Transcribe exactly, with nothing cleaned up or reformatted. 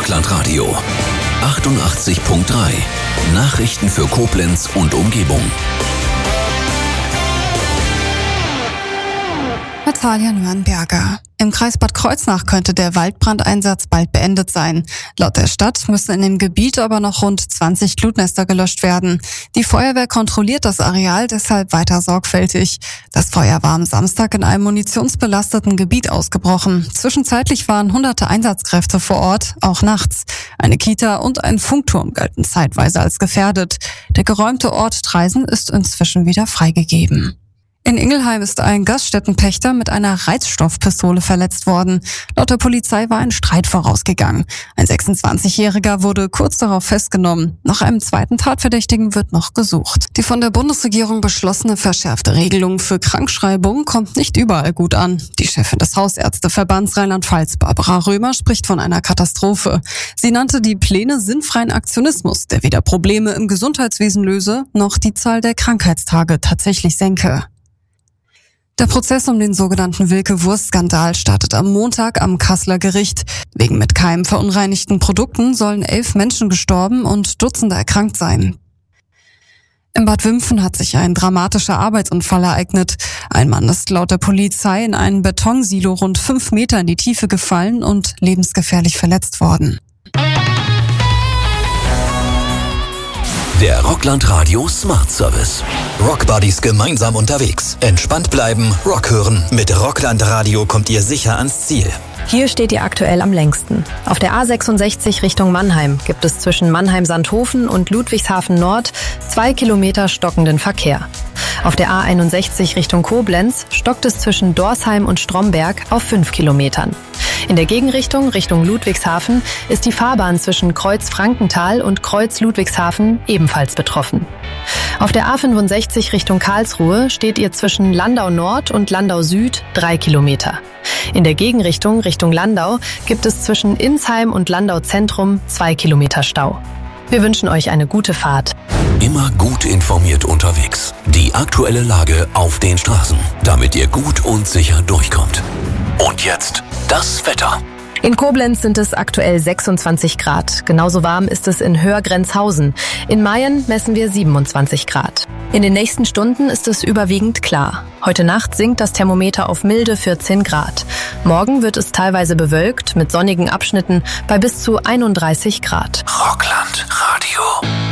Rockland Radio achtundachtzig Komma drei. Nachrichten für Koblenz und Umgebung. Natalia Nürnberger. Im Kreis Bad Kreuznach könnte der Waldbrandeinsatz bald beendet sein. Laut der Stadt müssen in dem Gebiet aber noch rund zwanzig Glutnester gelöscht werden. Die Feuerwehr kontrolliert das Areal deshalb weiter sorgfältig. Das Feuer war am Samstag in einem munitionsbelasteten Gebiet ausgebrochen. Zwischenzeitlich waren hunderte Einsatzkräfte vor Ort, auch nachts. Eine Kita und ein Funkturm galten zeitweise als gefährdet. Der geräumte Ort Traisen ist inzwischen wieder freigegeben. In Ingelheim ist ein Gaststättenpächter mit einer Reizstoffpistole verletzt worden. Laut der Polizei war ein Streit vorausgegangen. Ein sechsundzwanzigjähriger wurde kurz darauf festgenommen. Nach einem zweiten Tatverdächtigen wird noch gesucht. Die von der Bundesregierung beschlossene verschärfte Regelung für Krankschreibung kommt nicht überall gut an. Die Chefin des Hausärzteverbands Rheinland-Pfalz, Barbara Römer, spricht von einer Katastrophe. Sie nannte die Pläne sinnfreien Aktionismus, der weder Probleme im Gesundheitswesen löse, noch die Zahl der Krankheitstage tatsächlich senke. Der Prozess um den sogenannten Wilke-Wurst-Skandal startet am Montag am Kasseler Gericht. Wegen mit Keimen verunreinigten Produkten sollen elf Menschen gestorben und Dutzende erkrankt sein. In Bad Wimpfen hat sich ein dramatischer Arbeitsunfall ereignet. Ein Mann ist laut der Polizei in ein Betonsilo rund fünf Meter in die Tiefe gefallen und lebensgefährlich verletzt worden. Der Rockland Radio Smart Service. Rockbuddies gemeinsam unterwegs. Entspannt bleiben, Rock hören. Mit Rockland Radio kommt ihr sicher ans Ziel. Hier steht ihr aktuell am längsten. Auf der A sechsundsechzig Richtung Mannheim gibt es zwischen Mannheim-Sandhofen und Ludwigshafen Nord zwei Kilometer stockenden Verkehr. Auf der A einundsechzig Richtung Koblenz stockt es zwischen Dorsheim und Stromberg auf fünf Kilometern. In der Gegenrichtung Richtung Ludwigshafen ist die Fahrbahn zwischen Kreuz-Frankenthal und Kreuz-Ludwigshafen ebenfalls betroffen. Auf der A fünfundsechzig Richtung Karlsruhe steht ihr zwischen Landau Nord und Landau Süd drei Kilometer. In der Gegenrichtung Richtung Landau gibt es zwischen Insheim und Landau Zentrum zwei Kilometer Stau. Wir wünschen euch eine gute Fahrt. Immer gut informiert unterwegs. Die aktuelle Lage auf den Straßen, damit ihr gut und sicher durchkommt. Und jetzt das Wetter. In Koblenz sind es aktuell sechsundzwanzig Grad. Genauso warm ist es in Hörgrenzhausen. In Mayen messen wir siebenundzwanzig Grad. In den nächsten Stunden ist es überwiegend klar. Heute Nacht sinkt das Thermometer auf milde vierzehn Grad. Morgen wird es teilweise bewölkt mit sonnigen Abschnitten bei bis zu einunddreißig Grad. Rockland Radio.